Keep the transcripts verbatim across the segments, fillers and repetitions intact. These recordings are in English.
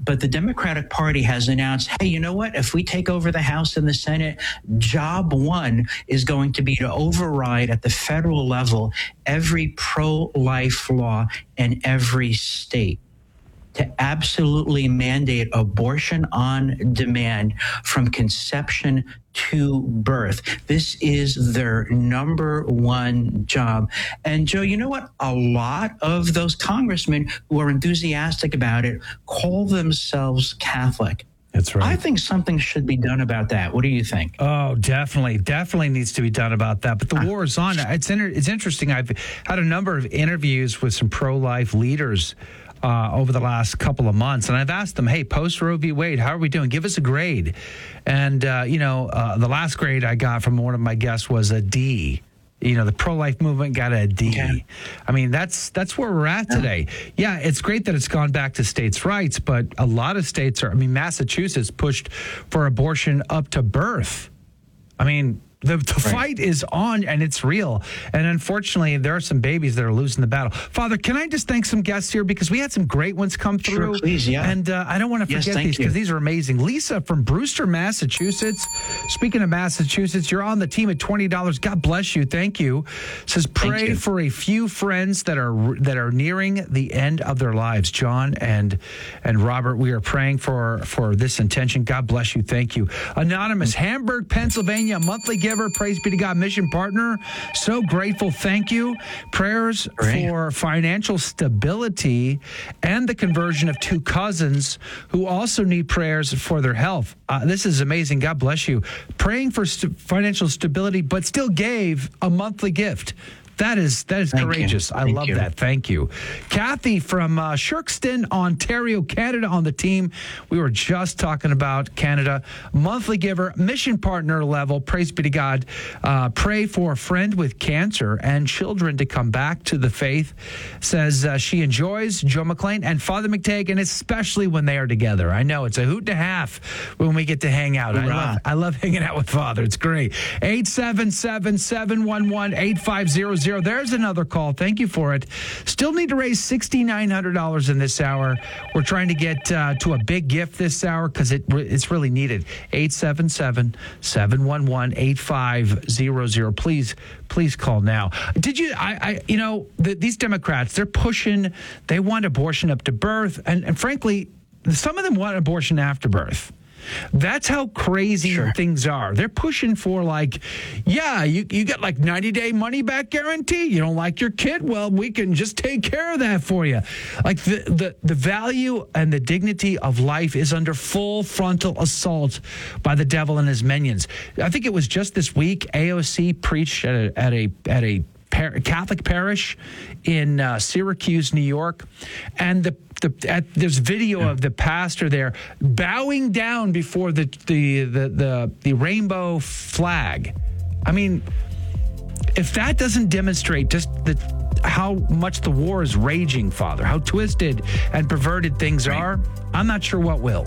but the Democratic Party has announced, hey, you know what? If we take over the House and the Senate, job one is going to be to override at the federal level every pro-life law in every state, to absolutely mandate abortion on demand from conception to birth. This is their number one job. And Joe, you know what? A lot of those congressmen who are enthusiastic about it call themselves Catholic. That's right. I think something should be done about that. What do you think? Oh, definitely. Definitely needs to be done about that. But the war is on. It's, inter- it's interesting. I've had a number of interviews with some pro-life leaders Uh, over the last couple of months. And I've asked them, hey, post Roe v. Wade, how are we doing? Give us a grade. And, uh, you know, uh, the last grade I got from one of my guests was a D. You know, the pro-life movement got a D. Okay. I mean, that's that's where we're at today. Yeah, it's great that it's gone back to states' rights, but a lot of states are, I mean, Massachusetts pushed for abortion up to birth. I mean, The, the right. fight is on, and it's real. And unfortunately, there are some babies that are losing the battle. Father, can I just thank some guests here? Because we had some great ones come through. Sure, please, yeah. And uh, I don't want to forget yes, these because these are amazing. Lisa from Brewster, Massachusetts. Speaking of Massachusetts, you're on the team at twenty dollars. God bless you. Thank you. Says, pray for a few friends that are that are nearing the end of their lives. John and and Robert, we are praying for, for this intention. God bless you. Thank you. Anonymous, Hamburg, Pennsylvania, monthly giver. Praise be to God, mission partner. So grateful. Thank you. Prayers Great. for financial stability and the conversion of two cousins who also need prayers for their health. Uh, this is amazing. God bless you. Praying for st- financial stability, but still gave a monthly gift. That is that is Thank courageous. I love you. that. Thank you. Kathy from uh, Shirkston, Ontario, Canada on the team. We were just talking about Canada. Monthly giver, mission partner level. Praise be to God. Uh, pray for a friend with cancer and children to come back to the faith. Says uh, she enjoys Joe McLean and Father McTagan, especially when they are together. I know it's a hoot and a half when we get to hang out. I love, I love hanging out with Father. It's great. eight seven seven, seven one one, eight five zero zero. There's another call. Thank you for it. Still need to raise six thousand nine hundred dollars in this hour. We're trying to get uh, to a big gift this hour because it, it's really needed. eight seven seven, seven one one, eight five zero zero. Please, please call now. Did you, I, I you know, the, these Democrats, they're pushing, they want abortion up to birth. And, and frankly, some of them want abortion after birth. That's how crazy sure. things are. They're pushing for like, yeah, you, you got like ninety-day money-back guarantee. You don't like your kid? Well, we can just take care of that for you. Like the, the, the value and the dignity of life is under full frontal assault by the devil and his minions. I think it was just this week, A O C preached at a, at a, at a Catholic parish in uh, Syracuse, New York, and the The, at, there's video of the pastor there bowing down before the the, the the the rainbow flag. I mean, if that doesn't demonstrate just the, how much the war is raging, Father, how twisted and perverted things right. are, I'm not sure what will.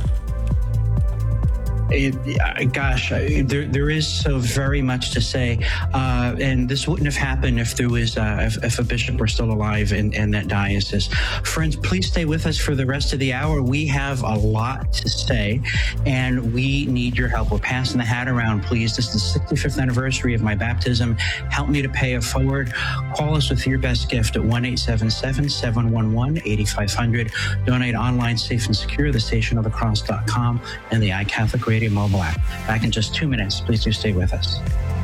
It, gosh, there there is so very much to say, uh, and this wouldn't have happened if there was uh, if, if a bishop were still alive in, in that diocese. Friends, please stay with us for the rest of the hour. We have a lot to say, and we need your help. We're passing the hat around, please. This is the sixty-fifth anniversary of my baptism. Help me to pay it forward. Call us with your best gift at one eight seven seven, seven one one, eight five zero zero. Donate online, safe and secure, the station of the cross dot com and the iCatholic Radio mobile app. Back in just two minutes. Please do stay with us.